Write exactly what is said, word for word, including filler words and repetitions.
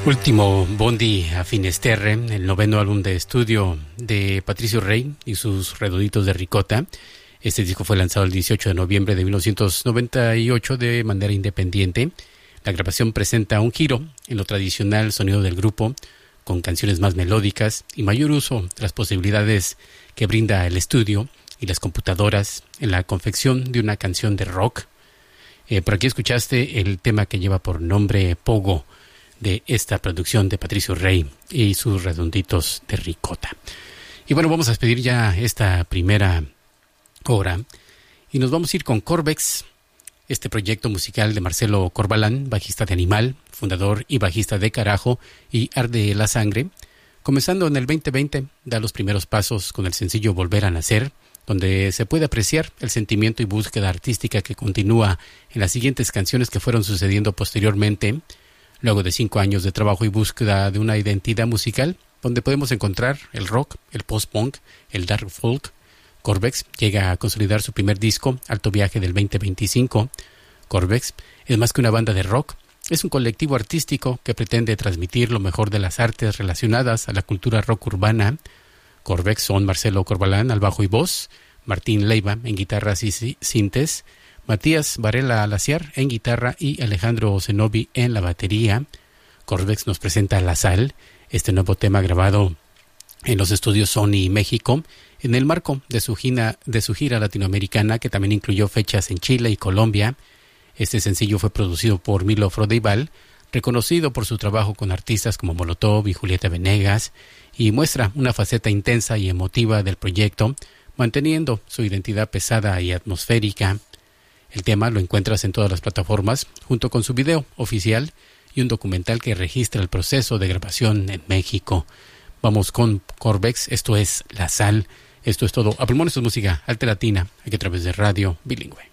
Último Bondi a Finisterre, el noveno álbum de estudio de Patricio Rey y sus Redonditos de Ricota. Este disco fue lanzado el dieciocho de noviembre de mil novecientos noventa y ocho de manera independiente. La grabación presenta un giro en lo tradicional sonido del grupo, con canciones más melódicas y mayor uso de las posibilidades que brinda el estudio y las computadoras en la confección de una canción de rock. Eh, por aquí escuchaste el tema que lleva por nombre Pogo, de esta producción de Patricio Rey y sus Redonditos de Ricota. Y bueno, vamos a despedir ya esta primera hora y nos vamos a ir con Corvex, este proyecto musical de Marcelo Corbalán, bajista de Animal, fundador y bajista de Carajo y Arde la Sangre. Comenzando en el veinte veinte, da los primeros pasos con el sencillo Volver a Nacer, donde se puede apreciar el sentimiento y búsqueda artística que continúa en las siguientes canciones que fueron sucediendo posteriormente. Luego de cinco años de trabajo y búsqueda de una identidad musical, donde podemos encontrar el rock, el post-punk, el dark folk, Corvex llega a consolidar su primer disco, Alto Viaje del veinte veinticinco. Corvex es más que una banda de rock, es un colectivo artístico que pretende transmitir lo mejor de las artes relacionadas a la cultura rock urbana. Corvex son Marcelo Corbalán al bajo y voz, Martín Leiva en guitarras y sintes, Matías Varela Alaciar en guitarra y Alejandro Zenobi en la batería. Corvex nos presenta La Sal, este nuevo tema grabado en los estudios Sony México, en el marco de su gira, de su gira latinoamericana, que también incluyó fechas en Chile y Colombia. Este sencillo fue producido por Milo Frodeival, reconocido por su trabajo con artistas como Molotov y Julieta Venegas, y muestra una faceta intensa y emotiva del proyecto, manteniendo su identidad pesada y atmosférica. El tema lo encuentras en todas las plataformas, junto con su video oficial y un documental que registra el proceso de grabación en México. Vamos con Corvex, esto es La Sal, esto es todo. A pulmón, esto es música alta latina, aquí a través de Radio Bilingüe.